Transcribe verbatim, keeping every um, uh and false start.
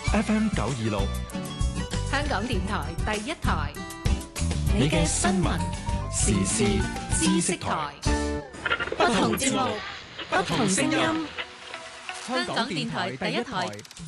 F M 九二六， 香港電台第一台， 你嘅新聞時事知識台， 不同節目，不同聲音。 香港電台第一台。